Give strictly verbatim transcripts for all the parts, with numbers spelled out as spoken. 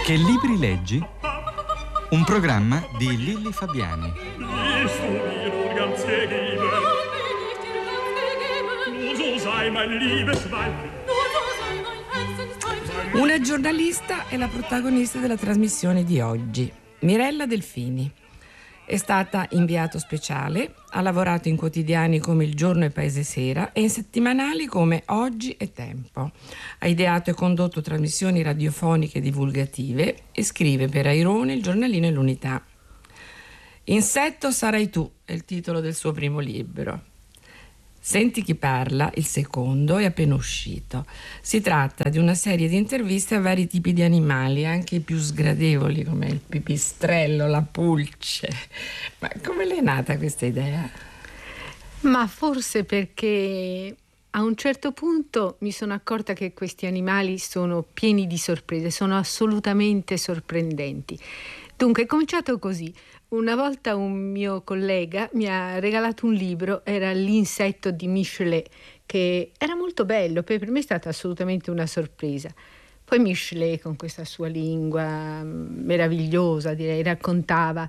Che libri leggi? Un programma di Lilli Fabiani. Una giornalista è la protagonista della trasmissione di oggi, Mirella Delfini. È stata inviato speciale, ha lavorato in quotidiani come Il Giorno e Paese Sera e in settimanali come Oggi e Tempo. Ha ideato e condotto trasmissioni radiofoniche divulgative e scrive per Airone, Il Giornalino e l'Unità. Insetto sarai tu è il titolo del suo primo libro. Senti chi parla, il secondo, è appena uscito. Si tratta di una serie di interviste a vari tipi di animali, anche i più sgradevoli come il pipistrello, la pulce. Ma come le è nata questa idea? Ma forse perché a un certo punto mi sono accorta che questi animali sono pieni di sorprese, sono assolutamente sorprendenti. Dunque è cominciato così. Una volta un mio collega mi ha regalato un libro, era L'insetto di Michelet, che era molto bello, per me è stata assolutamente una sorpresa. Poi Michelet, con questa sua lingua meravigliosa, direi, raccontava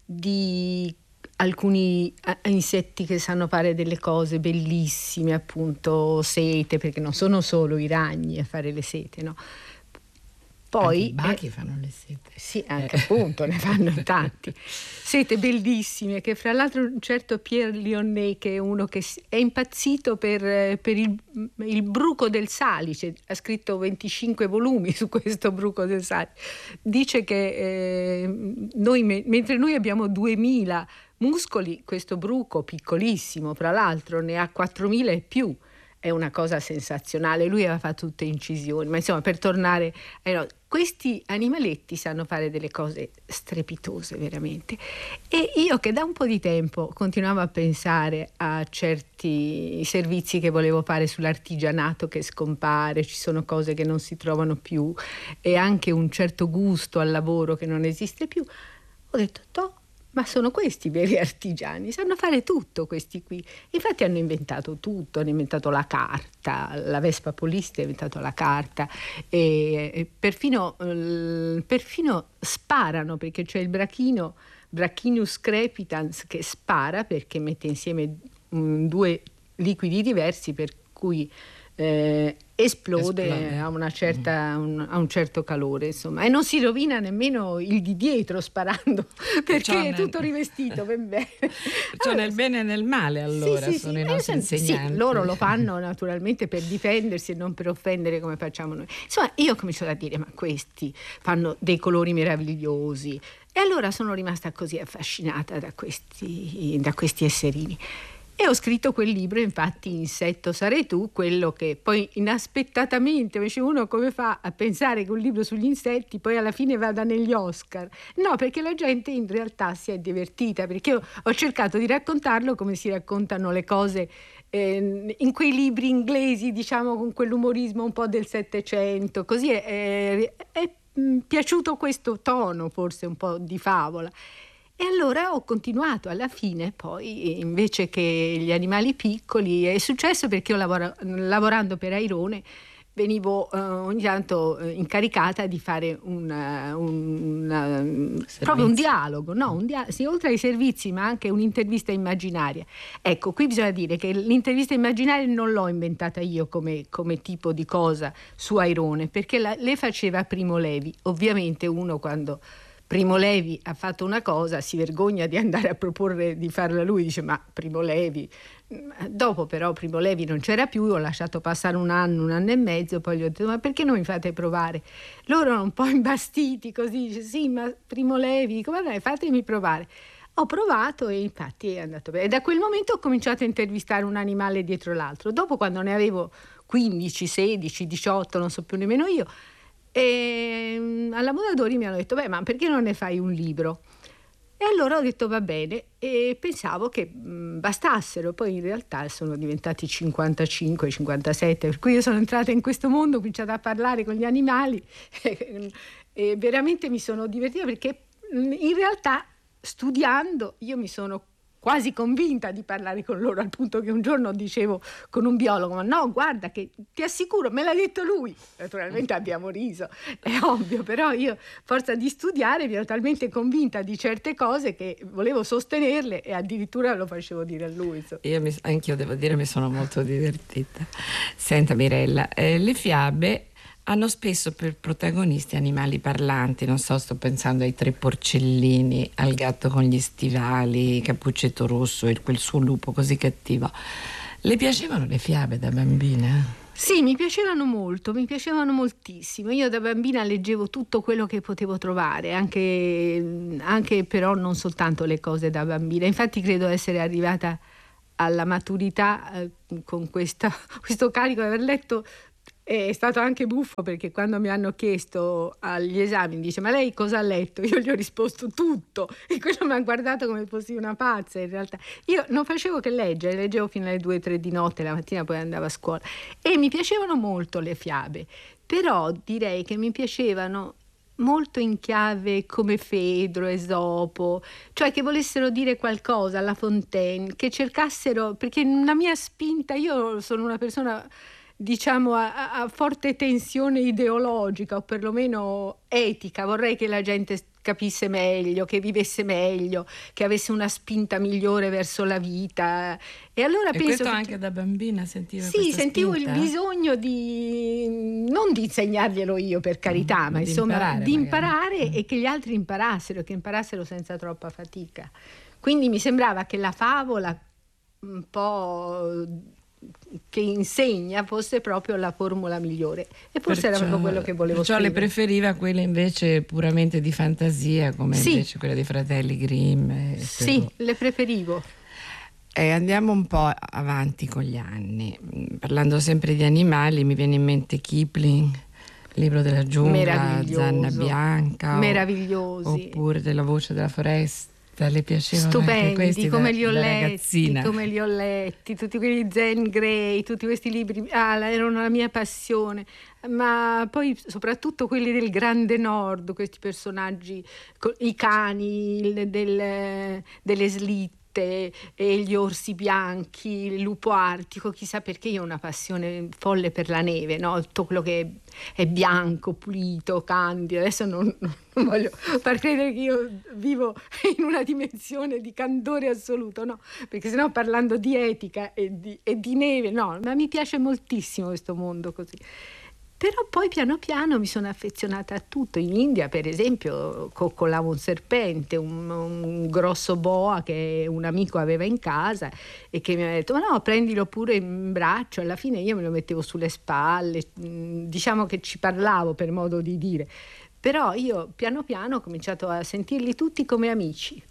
di alcuni insetti che sanno fare delle cose bellissime, appunto sete, perché non sono solo i ragni a fare le sete, no? Poi anche i bachi eh, fanno le sete. Sì, anche eh. appunto, ne fanno tanti. Sete bellissime, che fra l'altro un certo Pierre Lyonnais, che è uno che è impazzito per, per il, il bruco del salice, ha scritto venticinque volumi su questo bruco del salice. Dice che eh, noi, mentre noi abbiamo duemila muscoli, questo bruco piccolissimo, fra l'altro, ne ha quattromila e più. È una cosa sensazionale. Lui aveva fatto tutte incisioni, ma insomma, per tornare ai no, questi animaletti sanno fare delle cose strepitose veramente. E io, che da un po' di tempo continuavo a pensare a certi servizi che volevo fare sull'artigianato che scompare, ci sono cose che non si trovano più e anche un certo gusto al lavoro che non esiste più, ho detto toh, ma sono questi i veri artigiani, sanno fare tutto questi qui. Infatti hanno inventato tutto, hanno inventato la carta, la Vespa Polista ha inventato la carta e, e perfino, eh, perfino sparano, perché c'è il brachino, Brachinus crepitans, che spara perché mette insieme um, due liquidi diversi, per cui eh, esplode, esplode a una certa un, a un certo calore, insomma, e non si rovina nemmeno il di dietro sparando, perché cioè, è tutto nel... rivestito ben bene. Cioè allora, nel bene e nel male, allora sì, sì, sono sì, i nostri insegnanti. Sì, loro lo fanno naturalmente per difendersi e non per offendere come facciamo noi. Insomma, io ho cominciato a dire, ma questi fanno dei colori meravigliosi, e allora sono rimasta così affascinata da questi, da questi esserini. E ho scritto quel libro, infatti, Insetto sarai tu, quello che poi inaspettatamente, invece uno come fa a pensare che un libro sugli insetti poi alla fine vada negli Oscar? No, perché la gente in realtà si è divertita, perché io ho cercato di raccontarlo come si raccontano le cose eh, in quei libri inglesi, diciamo, con quell'umorismo un po' del Settecento, così è, è, è piaciuto questo tono, forse un po' di favola. E allora ho continuato, alla fine poi, invece che gli animali piccoli, è successo perché io lavoro, lavorando per Airone venivo eh, ogni tanto eh, incaricata di fare un, un, un proprio un dialogo, no, un dia- sì, oltre ai servizi, ma anche un'intervista immaginaria. Ecco, qui bisogna dire che l'intervista immaginaria non l'ho inventata io come, come tipo di cosa su Airone, perché la, le faceva Primo Levi. Ovviamente uno, quando Primo Levi ha fatto una cosa, si vergogna di andare a proporre di farla lui, dice ma Primo Levi. Dopo però Primo Levi non c'era più, ho lasciato passare un anno, un anno e mezzo, poi gli ho detto ma perché non mi fate provare? Loro erano un po' imbastiti così, dice sì ma Primo Levi, dico vabbè fatemi provare. Ho provato e infatti è andato bene. E da quel momento ho cominciato a intervistare un animale dietro l'altro. Dopo, quando ne avevo quindici, sedici, diciotto, non so più nemmeno io, e alla Mondadori mi hanno detto beh ma perché non ne fai un libro? E allora ho detto va bene, e pensavo che mh, bastassero, poi in realtà sono diventati cinquantacinque cinquantasette, per cui io sono entrata in questo mondo, ho cominciato a parlare con gli animali e, e veramente mi sono divertita, perché mh, in realtà studiando io mi sono quasi convinta di parlare con loro, al punto che un giorno dicevo con un biologo: ma no, guarda che ti assicuro, me l'ha detto lui. Naturalmente abbiamo riso, è ovvio, però io, forza di studiare, mi ero talmente convinta di certe cose che volevo sostenerle e addirittura lo facevo dire a lui. Insomma. Io mi, anch'io devo dire mi sono molto divertita. Senta Mirella, eh, le fiabe hanno spesso per protagonisti animali parlanti, non so, sto pensando ai tre porcellini, al gatto con gli stivali, Cappuccetto Rosso e quel suo lupo così cattivo. Le piacevano le fiabe da bambina? Sì, mi piacevano molto, mi piacevano moltissimo. Io da bambina leggevo tutto quello che potevo trovare, anche, anche però non soltanto le cose da bambina. Infatti credo essere arrivata alla maturità eh, con questa, questo carico di aver letto. È stato anche buffo, perché quando mi hanno chiesto agli esami, dice: ma lei cosa ha letto? Io gli ho risposto tutto, e quello mi ha guardato come fossi una pazza. In realtà io non facevo che leggere, leggevo fino alle due o tre di notte, la mattina poi andavo a scuola, e mi piacevano molto le fiabe, però direi che mi piacevano molto in chiave come Fedro, Esopo, cioè che volessero dire qualcosa, La Fontaine, che cercassero, perché la mia spinta, io sono una persona diciamo a, a forte tensione ideologica, o perlomeno etica, vorrei che la gente capisse meglio, che vivesse meglio, che avesse una spinta migliore verso la vita. E allora e penso questo che anche da bambina sentiva sì, questa sentivo spinta? Il bisogno di non di insegnarglielo io, per carità, mm, ma di insomma imparare, di imparare mm. e che gli altri imparassero, che imparassero senza troppa fatica. Quindi mi sembrava che la favola un po' che insegna fosse proprio la formula migliore, e forse perciò, era proprio quello che volevo perciò scrivere. le preferiva quelle invece puramente di fantasia, come sì. invece quelle dei fratelli Grimm e sì, le preferivo. E andiamo un po' avanti con gli anni, parlando sempre di animali, mi viene in mente Kipling, Libro della giungla, Zanna Bianca, meravigliosi, oppure Della voce della foresta. Le piacevano stupendi, anche questi come da, li ho da letti, ragazzina. come li ho letti, tutti quelli di Zane Grey, tutti questi libri, ah, erano la mia passione, ma poi soprattutto quelli del Grande Nord, questi personaggi, i cani il, del, delle slitte e gli orsi bianchi, il lupo artico, chissà perché io ho una passione folle per la neve, no? Tutto quello che è bianco, pulito, candido. Adesso non, non voglio far credere che io vivo in una dimensione di candore assoluto, no, perché sennò parlando di etica e di, e di neve, no, ma mi piace moltissimo questo mondo così. Però poi piano piano mi sono affezionata a tutto. In India, per esempio, coccolavo un serpente, un, un grosso boa che un amico aveva in casa e che mi ha detto: ma no, prendilo pure in braccio. Alla fine io me lo mettevo sulle spalle, diciamo che ci parlavo, per modo di dire. Però io piano piano ho cominciato a sentirli tutti come amici.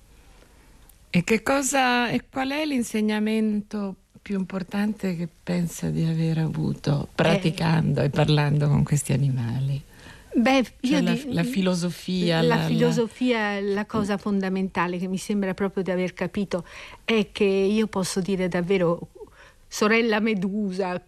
E che cosa, e qual è l'insegnamento più importante che pensa di aver avuto praticando eh, e parlando con questi animali? Beh, io cioè la, di, la filosofia. La, la filosofia, la... la cosa fondamentale che mi sembra proprio di aver capito è che io posso dire davvero sorella Medusa,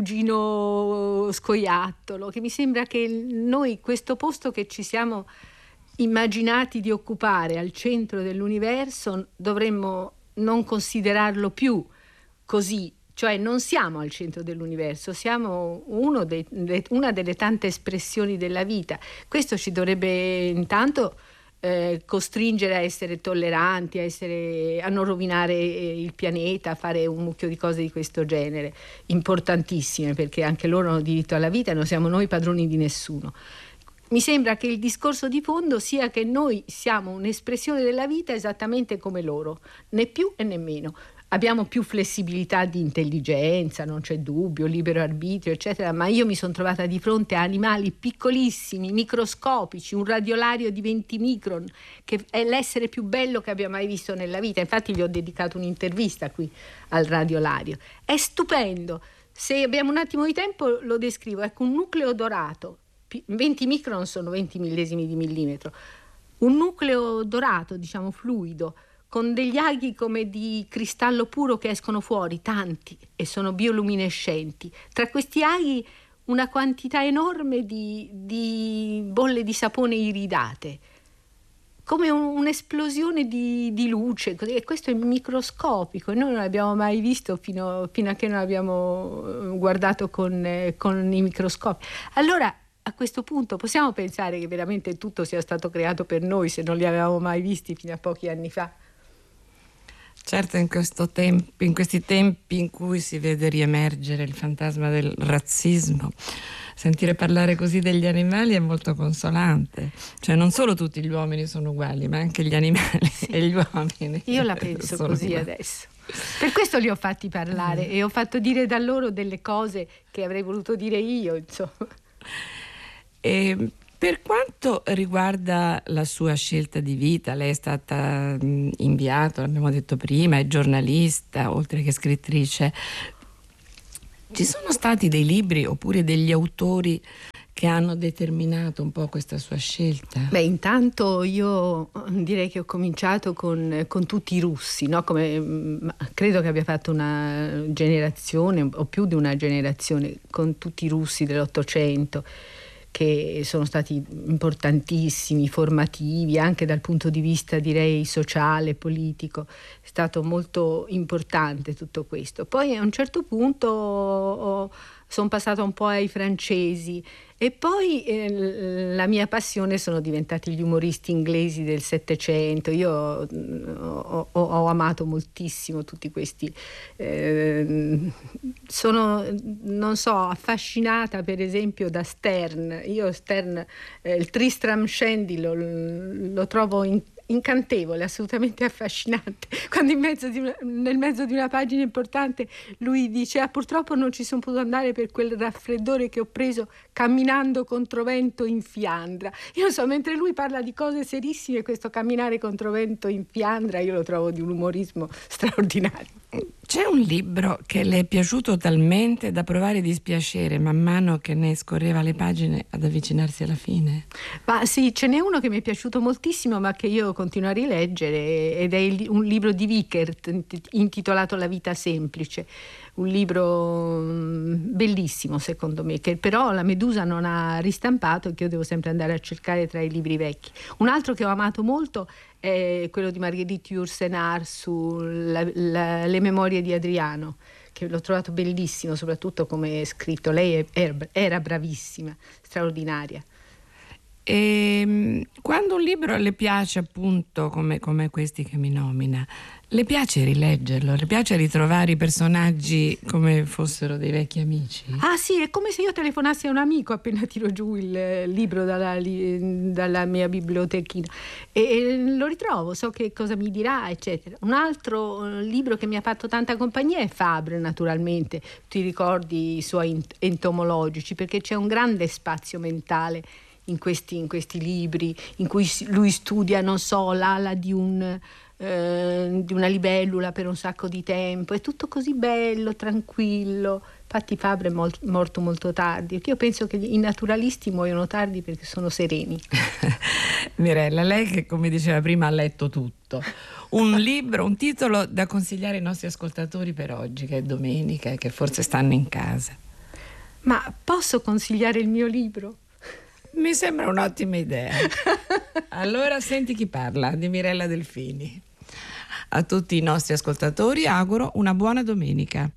cugino scoiattolo, che mi sembra che noi questo posto che ci siamo immaginati di occupare al centro dell'universo dovremmo non considerarlo più così, cioè non siamo al centro dell'universo, siamo uno dei, de, una delle tante espressioni della vita. Questo ci dovrebbe intanto eh, costringere a essere tolleranti, a, essere, a non rovinare il pianeta, a fare un mucchio di cose di questo genere, importantissime, perché anche loro hanno diritto alla vita e non siamo noi padroni di nessuno. Mi sembra che il discorso di fondo sia che noi siamo un'espressione della vita esattamente come loro, né più e né meno. Abbiamo più flessibilità di intelligenza, non c'è dubbio, libero arbitrio, eccetera, ma io mi sono trovata di fronte a animali piccolissimi, microscopici, un radiolario di venti micron, che è l'essere più bello che abbia mai visto nella vita. Infatti gli ho dedicato un'intervista qui al radiolario. È stupendo. Se abbiamo un attimo di tempo lo descrivo. Ecco, un nucleo dorato, venti micron sono venti millesimi di millimetro, un nucleo dorato, diciamo fluido, con degli aghi come di cristallo puro che escono fuori, tanti, e sono bioluminescenti. Tra questi aghi una quantità enorme di, di bolle di sapone iridate. come un, un'esplosione di, di luce, così, e questo è microscopico, noi non l'abbiamo mai visto fino, fino a che non abbiamo guardato con, eh, con i microscopi. Allora a questo punto possiamo pensare che veramente tutto sia stato creato per noi se non li avevamo mai visti fino a pochi anni fa? Certo, in, questo tempo, in questi tempi in cui si vede riemergere il fantasma del razzismo, sentire parlare così degli animali è molto consolante. Cioè non solo tutti gli uomini sono uguali, ma anche gli animali sì. e gli uomini. Io la penso così uguali. Adesso. Per questo li ho fatti parlare mm. e ho fatto dire da loro delle cose che avrei voluto dire io, insomma. E per quanto riguarda la sua scelta di vita, lei è stata inviata, l'abbiamo detto prima, è giornalista, oltre che scrittrice. Ci sono stati dei libri oppure degli autori che hanno determinato un po' questa sua scelta? Beh, intanto io direi che ho cominciato con, con tutti i russi, no? Come, credo che abbia fatto una generazione o più di una generazione con tutti i russi dell'Ottocento, che sono stati importantissimi, formativi, anche dal punto di vista, direi, sociale, politico. È stato molto importante tutto questo. Poi a un certo punto ho, sono passata un po' ai francesi e poi eh, la mia passione sono diventati gli umoristi inglesi del Settecento. Io ho, ho, ho amato moltissimo tutti questi. Eh, sono, non so, affascinata per esempio da Sterne. Io Sterne, eh, il Tristram Shandy lo, lo trovo in incantevole, assolutamente affascinante. Quando in mezzo di una, nel mezzo di una pagina importante lui dice: ah, purtroppo non ci sono potuto andare per quel raffreddore che ho preso camminando controvento in Fiandra. Io non so, mentre lui parla di cose serissime, questo camminare controvento in Fiandra io lo trovo di un umorismo straordinario. C'è un libro che le è piaciuto talmente da provare dispiacere man mano che ne scorreva le pagine ad avvicinarsi alla fine? Ma sì, ce n'è uno che mi è piaciuto moltissimo ma che io continuo a rileggere ed è il, un libro di Wiechert intitolato La vita semplice, un libro bellissimo secondo me, che però la Medusa non ha ristampato e che io devo sempre andare a cercare tra i libri vecchi. Un altro che ho amato molto è quello di Marguerite Yourcenar sulle memorie di Adriano, che l'ho trovato bellissimo, soprattutto come è scritto. Lei era bravissima, straordinaria. E quando un libro le piace, appunto, come, come questi che mi nomina, le piace rileggerlo? Le piace ritrovare i personaggi come fossero dei vecchi amici? Ah sì, è come se io telefonassi a un amico appena tiro giù il libro dalla, dalla mia bibliotechina e, e lo ritrovo, so che cosa mi dirà, eccetera. Un altro libro che mi ha fatto tanta compagnia è Fabre, naturalmente. Ti ricordi i suoi entomologici, perché c'è un grande spazio mentale in questi, in questi libri in cui lui studia, non so, l'ala di un eh, di una libellula per un sacco di tempo. È tutto così bello, tranquillo. Infatti Fabre è mol- morto molto tardi. Io penso che i naturalisti muoiono tardi perché sono sereni. Mirella, lei che, come diceva prima, ha letto tutto. Un libro, un titolo da consigliare ai nostri ascoltatori per oggi, che è domenica e che forse stanno in casa. Ma posso consigliare il mio libro? Mi sembra un'ottima idea. Allora senti chi parla, di Mirella Delfini. A tutti i nostri ascoltatori auguro una buona domenica.